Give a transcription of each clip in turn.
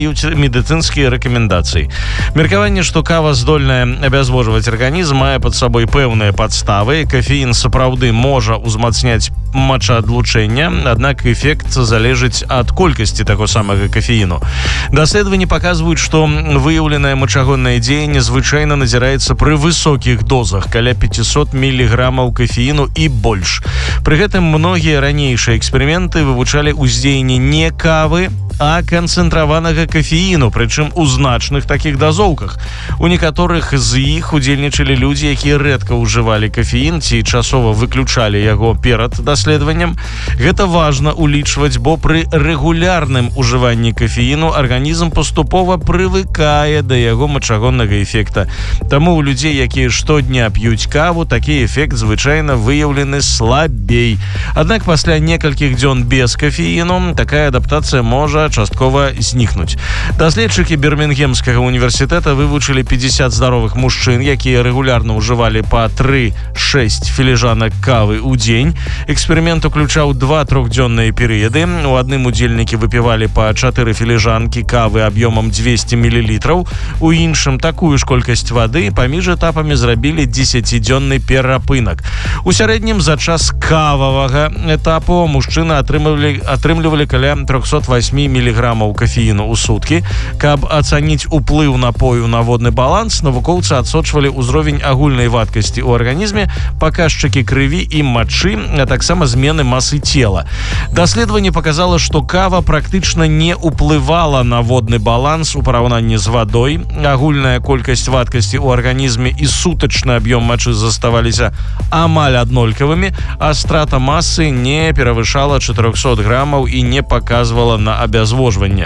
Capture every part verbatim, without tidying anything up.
медыцынскія рэкамендацыі. Меркаванне, што кава здольная абязвожваць арганізм, мае пад сабой пэўныя падставы. Кафеін сапраўды можа ўзмацняць мачаадлучэнне, аднак эфект залежыць ад колькасці таго самага кафеіну. Даследаванні паказваюць, што выяўленае мачагоннае дзеянне звычайна назіраецца пры высокіх дозах, каля пятьсот міліграмаў кафеіну і больш. Пры гэтым многія ранейшыя эксперыменты вывучалі ўздзеянне не кавы, а канцэнтраванага кафеіну, прычым у значных такіх дазоўках. У некаторых з іх удзельнічалі людзі, якія рэдка ўжывалі кафеін ці часова выключалі яго перад даследаваннем. Гэта важна улічваць, бо пры рэгулярным ужыванні кафеіну арганізм паступова прывыкае да яго мачагоннага эфекта. Таму у людзей, якія штодня п'юць каву, такі эфект звычайна выяўлены слабей. Аднак пасля некалькіх дзён без кафеіну такая адаптацыя можа часткова знікнуць. Даследчыкі Бірмінгемскага універсітэта вывучылі пятьдесят здаровых мужчын, якія рэгулярна ўжывалі па три-шесть філіжанак кавы ў дзень. Эксперымент уключаў два трохдзённыя перыяды. У адным удзельнікі выпівалі па чатыры філіжанкі кавы аб'ёмам двести мілілітраў. У іншым такую ж колькасць вады. Паміж этапамі зрабілі дзесяцідзённы перапынак. У сярэднім за час кававага этапу мужчыны атрымлівалі, атрымлівалі каля триста восемь міліграмаў кафеіну ў суткі. Каб ацаніць уплыў напою на водны баланс, навукоўцы адсочвалі ўзровень агульнай вадкасці ў арганізме, паказчыкі крыві і мачы, а таксама змены масы цела. Даследаванне паказала, што кава практычна не ўплывала на водны баланс у параўнанні з вадой. Агульная колькасць вадкасці ў арганізме і сутачны аб'ём мачы заставаліся амаль аднолькавымі, а страта масы не перавышала четыреста грамаў і не паказвала на абязвожванне.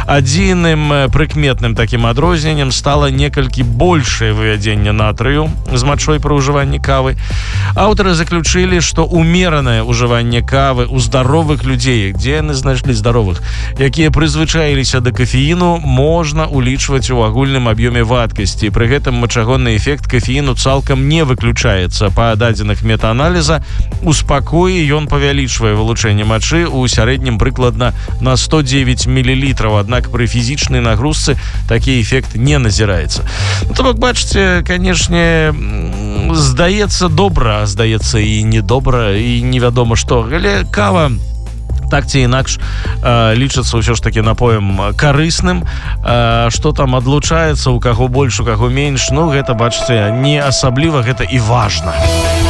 Адзіным прыкметным такім адрозненнем стала некалькі большае вывядзенне натрыю з мачой пры ўжыванні кавы. Аўтары заключылі, што умеранае ўжыванне кавы ў здаровых людзей, дзе яны знайшлі здаровых, якія прызвычаіліся да кафеіну, можна улічваць у агульным аб'ёме вадкасці. Пры гэтым мачагонны эфект кафеіну цалкам не выключаецца. Па дадзеных метааналіза, у спакоі ён павялічвае вылучэнне мачы ў сярэднім прыкладна на сто девять мілілітраў, аднак пры фізічнай нагрузцы такі эфект не назіраецца. Ну, то бок, бачыце, канешне, здаецца добра, здаецца і недобра, і невядома што. Але кава так ці інакш э, лічыцца ўсё ж такі напоем карысным. Э, што там адлучаецца, у каго больш, у каго менш, ну, гэта, бачыце, не асабліва гэта і важна.